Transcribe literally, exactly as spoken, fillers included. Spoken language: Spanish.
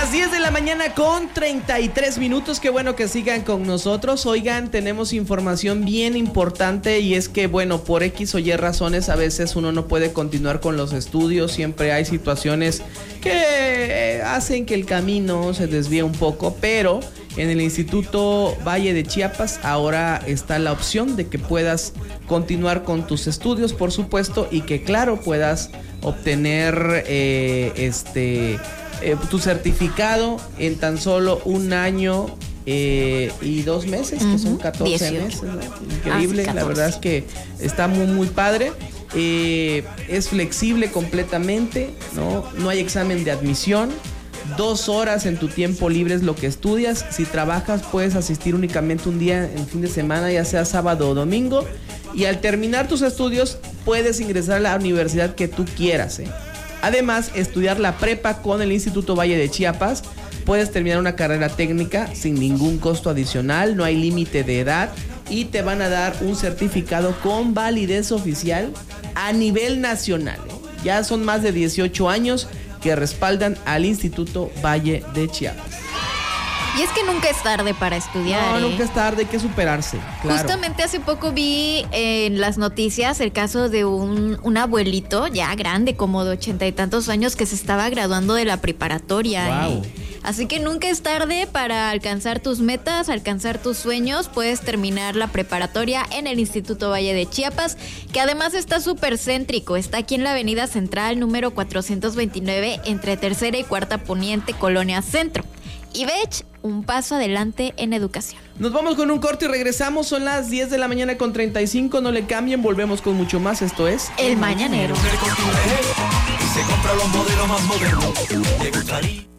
las diez de la mañana con treinta y tres minutos. Qué bueno que sigan con nosotros. Oigan, tenemos información bien importante y es que, bueno, por X o Y razones a veces uno no puede continuar con los estudios. Siempre hay situaciones que hacen que el camino se desvíe un poco, pero en el Instituto Valle de Chiapas ahora está la opción de que puedas continuar con tus estudios, por supuesto, y que, claro, puedas obtener eh, este... Eh, tu certificado en tan solo un año eh, y dos meses, uh-huh. que son catorce meses, ¿no? Increíble, ah, la verdad es que está muy muy padre. Eh, es flexible completamente, ¿no? No hay examen de admisión. Dos horas en tu tiempo libre es lo que estudias. Si trabajas puedes asistir únicamente un día en fin de semana, ya sea sábado o domingo. Y al terminar tus estudios puedes ingresar a la universidad que tú quieras, ¿eh? Además, estudiar la prepa con el Instituto Valle de Chiapas. Puedes terminar una carrera técnica sin ningún costo adicional, no hay límite de edad y te van a dar un certificado con validez oficial a nivel nacional, ¿eh? Ya son más de dieciocho años que respaldan al Instituto Valle de Chiapas. Y es que nunca es tarde para estudiar. No, ¿eh? nunca es tarde, hay que superarse. Claro. Justamente hace poco vi en las noticias el caso de un, un abuelito ya grande, como de ochenta y tantos años, que se estaba graduando de la preparatoria. Wow. ¿eh? Así que nunca es tarde para alcanzar tus metas, alcanzar tus sueños. Puedes terminar la preparatoria en el Instituto Valle de Chiapas, que además está súper céntrico. Está aquí en la Avenida Central, número cuatrocientos veintinueve, entre Tercera y Cuarta Poniente, Colonia Centro. Y Bech, un paso adelante en educación. Nos vamos con un corte y regresamos. Son las diez de la mañana con treinta y cinco. No le cambien, volvemos con mucho más. Esto es El Mañanero. Se compra los modelos más modernos.